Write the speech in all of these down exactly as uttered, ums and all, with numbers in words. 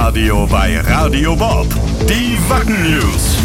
Radio bei Radio Bob. Die Wacken News.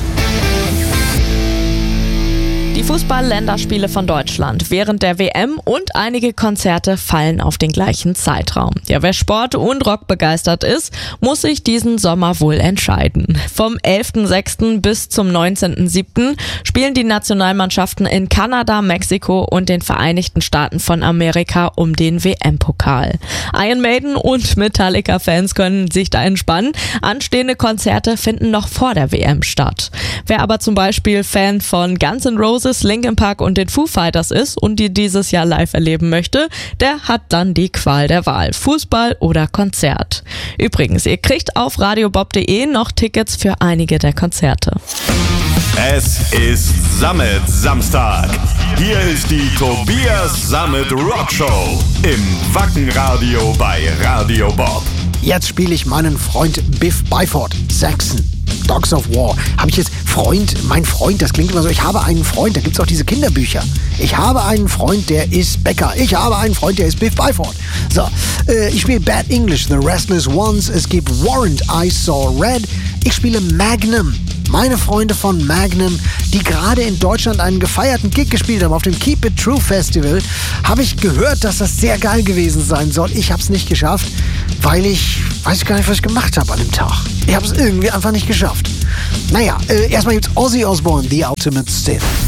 Die Fußball-Länderspiele von Deutschland während der W M und einige Konzerte fallen auf den gleichen Zeitraum. Ja, wer Sport und Rock begeistert ist, muss sich diesen Sommer wohl entscheiden. Vom elften sechsten bis zum neunzehnten siebten spielen die Nationalmannschaften in Kanada, Mexiko und den Vereinigten Staaten von Amerika um den W M-Pokal. Iron Maiden und Metallica-Fans können sich da entspannen. Anstehende Konzerte finden noch vor der W M statt. Wer aber zum Beispiel Fan von Guns N' Roses, Linkin Park und den Foo Fighters ist und die dieses Jahr live erleben möchte, der hat dann die Qual der Wahl. Fußball oder Konzert. Übrigens, ihr kriegt auf radiobob punkt de noch Tickets für einige der Konzerte. Es ist Summit Samstag. Hier ist die Tobias Summit Rockshow im Wackenradio bei Radio Bob. Jetzt spiele ich meinen Freund Biff Byford, Saxon. Dogs of War. Habe ich jetzt Freund, mein Freund, das klingt immer so, ich habe einen Freund, da gibt es auch diese Kinderbücher. Ich habe einen Freund, der ist Bäcker. Ich habe einen Freund, der ist Biff Byford. So, äh, ich spiele Bad English, The Restless Ones, es gibt Warrant, I Saw Red. Ich spiele Magnum. Meine Freunde von Magnum, die gerade in Deutschland einen gefeierten Gig gespielt haben auf dem Keep It True Festival, habe ich gehört, dass das sehr geil gewesen sein soll. Ich habe es nicht geschafft, weil ich weiß gar nicht, was ich gemacht habe an dem Tag. Ich habe es irgendwie einfach nicht geschafft. Naja, äh, erstmal gibt's Ozzy Osbourne, The Ultimate Sith.